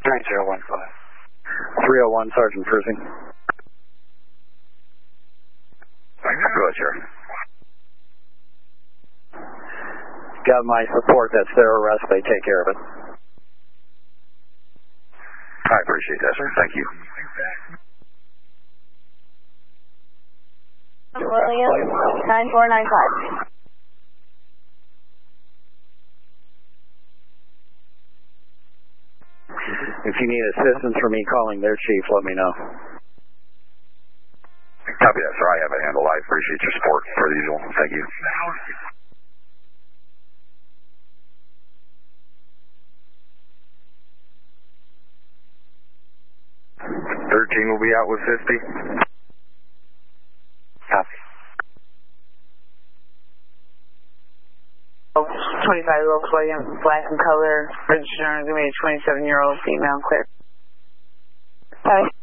9015. 301, Sergeant Percy. Go ahead, Sheriff. Got my support. That's their arrest. They take care of it. I appreciate that, sir. Thank you. William, 9495. If you need assistance from me calling their chief, let me know. Copy that, sir. I have it handled. I appreciate your support per usual. Thank you. 13 will be out with 50. Copy. 25 Volkswagen, black in color, registered under the 27-year-old female, clear. Sorry.